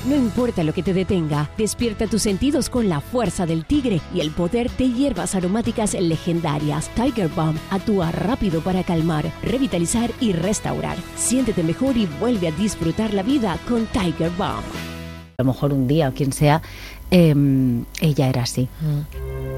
No importa lo que te detenga, despierta tus sentidos con la fuerza del tigre y el poder de hierbas aromáticas legendarias. Tiger Balm actúa rápido para calmar, revitalizar y restaurar. Siéntete mejor y vuelve a disfrutar la vida con Tiger Balm. A lo mejor un día, quien sea, ella era así.